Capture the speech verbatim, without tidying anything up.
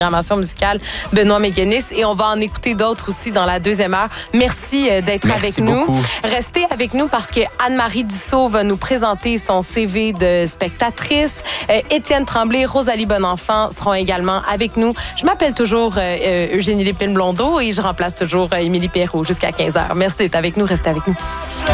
programmation musicale Benoît Méguenis et on va en écouter d'autres aussi dans la deuxième heure. Merci d'être Merci avec nous. beaucoup. Restez avec nous parce que Anne-Marie Dussault va nous présenter son C V de spectatrice. Euh, Étienne Tremblay, Rosalie Bonenfant seront également avec nous. Je m'appelle toujours euh, Eugénie Lépine-Blondeau et je remplace toujours euh, Émilie Perrault jusqu'à quinze heures. Merci d'être avec nous. Restez avec nous.